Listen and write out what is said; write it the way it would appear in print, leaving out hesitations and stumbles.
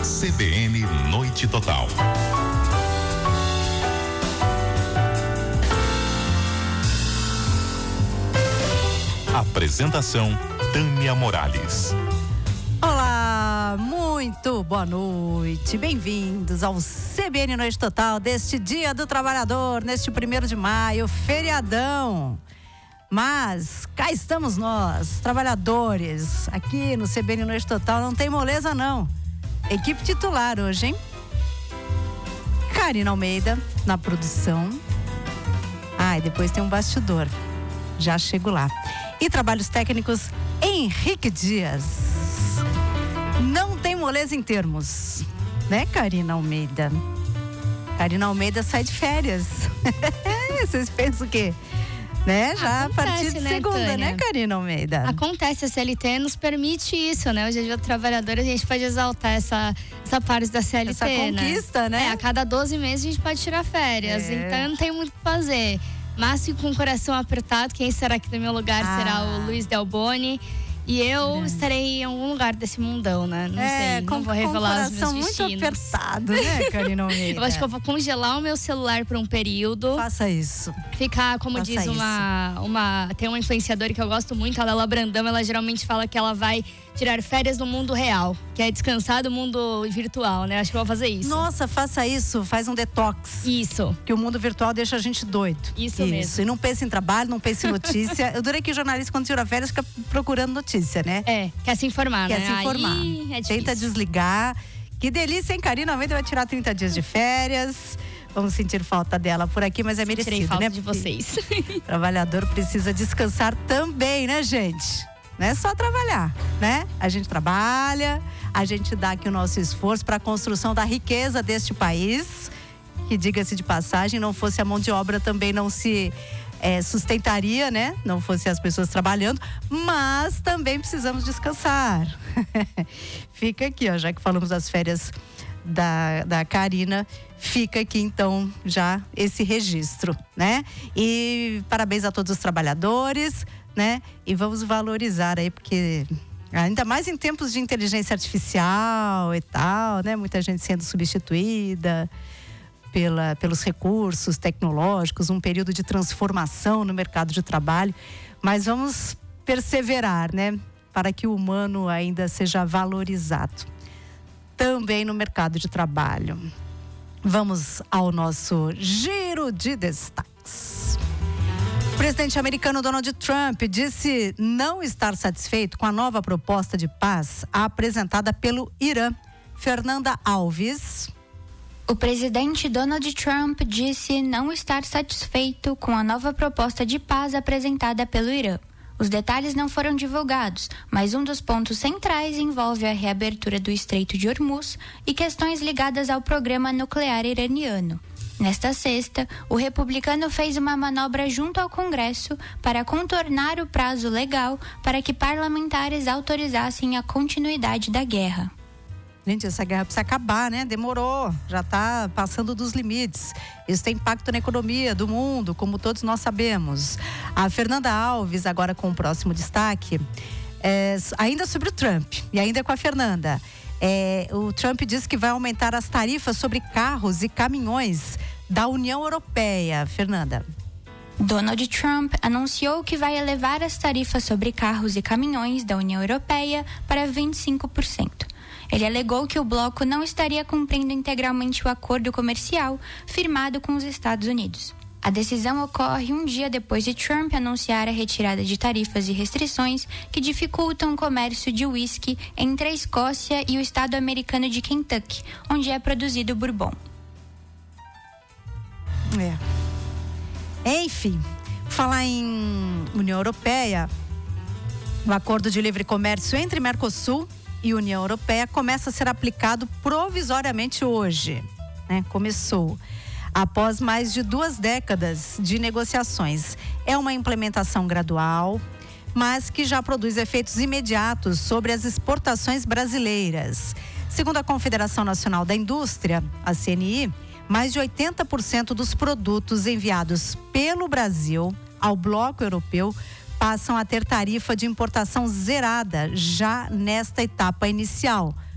CBN Noite Total. Apresentação Tânia Morales. Olá, muito boa noite, bem-vindos ao CBN Noite Total deste Dia do Trabalhador, neste 1º de maio, feriadão. Mas cá estamos nós, trabalhadores, aqui no CBN Noite Total, não tem moleza não. Equipe titular hoje, hein? Karina Almeida na produção. E depois tem um bastidor, já chego lá. E trabalhos técnicos, Henrique Dias. Não tem moleza em termos, né, Karina Almeida? Karina Almeida sai de férias. Vocês pensam o quê? Né? Já acontece, a partir de segunda, Tânia? Né, Karina Almeida? Acontece, a CLT nos permite isso, né? Hoje é dia do trabalhador, a gente pode exaltar essa parte da CLT, essa conquista, né? A cada 12 meses a gente pode tirar férias, então não tem muito o que fazer. Mas com o coração apertado, quem será que no meu lugar será o Luiz Del Boni. E eu estarei em algum lugar desse mundão, né? Não sei, não vou revelar os meus destinos. Muito apertado, né, Karina Almeida? Eu acho que eu vou congelar o meu celular por um período. Faça isso. Ficar, como diz tem uma influenciadora que eu gosto muito, a Lela Brandão, ela geralmente fala que ela vai tirar férias no mundo real, que é descansar do mundo virtual, né? Acho que eu vou fazer isso. Nossa, faça isso, faz um detox. Isso. Que o mundo virtual deixa a gente doido. Isso mesmo. E não pense em trabalho, não pense em notícia. Eu durei que o jornalista, quando tira férias, fica procurando notícia, né? Quer se informar, né? Quer se informar. Aí é difícil. Tenta desligar. Que delícia, hein, Karina Almeida vai tirar 30 dias de férias. Vamos sentir falta dela por aqui, mas é merecido, Tirei falta né? de vocês. Trabalhador precisa descansar também, né, gente? Não é só trabalhar, né? A gente trabalha, a gente dá aqui o nosso esforço para a construção da riqueza deste país, que, diga-se de passagem, não fosse a mão de obra também não se sustentaria, né? Não fosse as pessoas trabalhando, mas também precisamos descansar. Fica aqui, ó, já que falamos das férias da Karina, fica aqui então já esse registro, né? E parabéns a todos os trabalhadores, né? E vamos valorizar aí, porque ainda mais em tempos de inteligência artificial e tal, né? Muita gente sendo substituída pelos recursos tecnológicos, um período de transformação no mercado de trabalho, mas vamos perseverar, né? Para que o humano ainda seja valorizado também no mercado de trabalho. Vamos ao nosso giro de destaques. O presidente americano Donald Trump disse não estar satisfeito com a nova proposta de paz apresentada pelo Irã. Fernanda Alves. O presidente Donald Trump disse não estar satisfeito com a nova proposta de paz apresentada pelo Irã. Os detalhes não foram divulgados, mas um dos pontos centrais envolve a reabertura do Estreito de Hormuz e questões ligadas ao programa nuclear iraniano. Nesta sexta, o republicano fez uma manobra junto ao Congresso para contornar o prazo legal para que parlamentares autorizassem a continuidade da guerra. Gente, essa guerra precisa acabar, né? Demorou, já está passando dos limites. Isso tem impacto na economia do mundo, como todos nós sabemos. A Fernanda Alves, agora com o próximo destaque, ainda sobre o Trump, e ainda com a Fernanda. O Trump disse que vai aumentar as tarifas sobre carros e caminhões da União Europeia. Fernanda. Donald Trump anunciou que vai elevar as tarifas sobre carros e caminhões da União Europeia para 25%. Ele alegou que o bloco não estaria cumprindo integralmente o acordo comercial firmado com os Estados Unidos. A decisão ocorre um dia depois de Trump anunciar a retirada de tarifas e restrições que dificultam o comércio de uísque entre a Escócia e o estado americano de Kentucky, onde é produzido o bourbon. Enfim, falar em União Europeia, o acordo de livre comércio entre Mercosul e União Europeia começa a ser aplicado provisoriamente hoje, né? Começou após mais de 2 décadas de negociações. É uma implementação gradual, mas que já produz efeitos imediatos sobre as exportações brasileiras. Segundo a Confederação Nacional da Indústria, a CNI, mais de 80% dos produtos enviados pelo Brasil ao bloco europeu passam a ter tarifa de importação zerada já nesta etapa inicial.